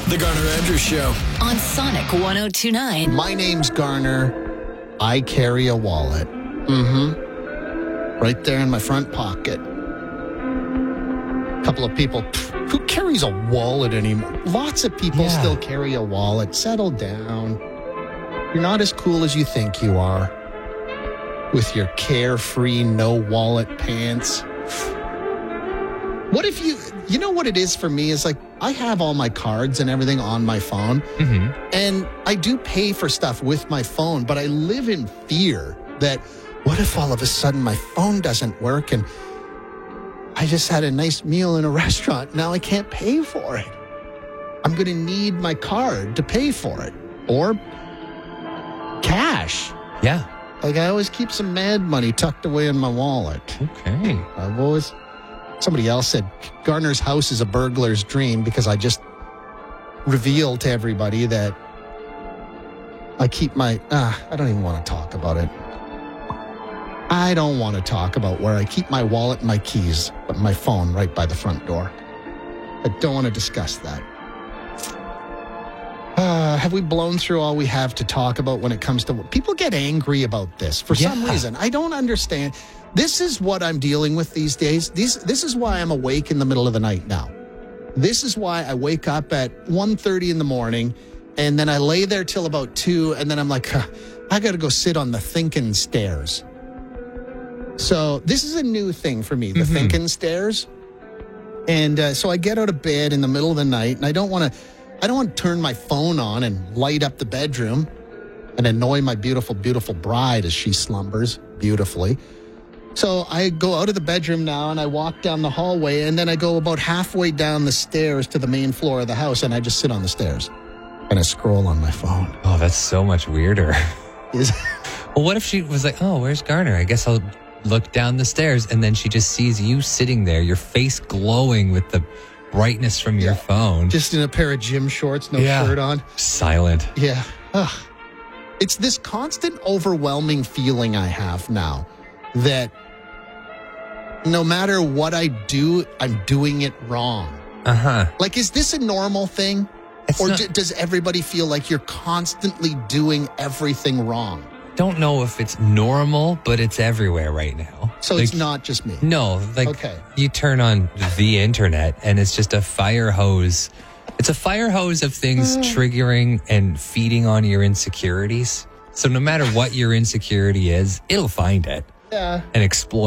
The Garner Andrews Show. On Sonic 102.9. My name's Garner. I carry a wallet. Right there in my front pocket. A couple of people, who carries a wallet anymore? Lots of people still carry a wallet. Settle down. You're not as cool as you think you are with your carefree, no wallet pants. What if you know what it is for me is like, I have all my cards and everything on my phone, and I do pay for stuff with my phone, but I live in fear that what if all of a sudden my phone doesn't work and I just had a nice meal in a restaurant, now I can't pay for it. I'm going to need my card to pay for it, or cash. Yeah. Like, I always keep some mad money tucked away in my wallet. Okay. I've always... Somebody else said Garner's house is a burglar's dream because I just revealed to everybody that I keep my... I don't even want to talk about it. I don't want to talk about where I keep my wallet and my keys, but my phone right by the front door. I don't want to discuss that. Have we blown through all we have to talk about when it comes to... People get angry about this for some reason. I don't understand. This is what I'm dealing with these days. This is why I'm awake in the middle of the night now. This is why I wake up at 1:30 in the morning, and then I lay there till about 2, and then I'm like, I got to go sit on the thinking stairs. So this is a new thing for me, the thinking stairs. And so I get out of bed in the middle of the night, and I don't want to turn my phone on and light up the bedroom and annoy my beautiful, beautiful bride as she slumbers beautifully. So I go out of the bedroom now and I walk down the hallway, and then I go about halfway down the stairs to the main floor of the house, and I just sit on the stairs and I scroll on my phone. Oh, that's so much weirder. Is Well, what if she was like, oh, where's Garner? I guess I'll look down the stairs, and then she just sees you sitting there, your face glowing with the brightness from your phone. just in a pair of gym shorts, no shirt on. Silent. Yeah. Ugh. It's this constant overwhelming feeling I have now that no matter what I do, I'm doing it wrong. Like, is this a normal thing? Does everybody feel like you're constantly doing everything wrong? Don't know if it's normal, but it's everywhere right now. So like, it's not just me. No, like you turn on the internet and it's just a fire hose. It's a fire hose of things triggering and feeding on your insecurities. So no matter what your insecurity is, it'll find it and exploit